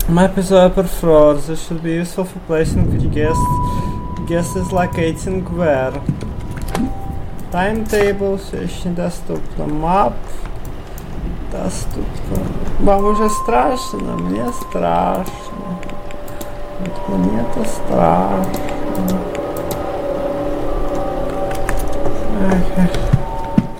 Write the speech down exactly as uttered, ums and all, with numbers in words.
Map is upper floors. It should be useful for placing guests. Guests locating where. Timetable, все еще недоступно. Map. Доступно. Вам уже страшно? Мне страшно. Вот мне-то страшно. Эх.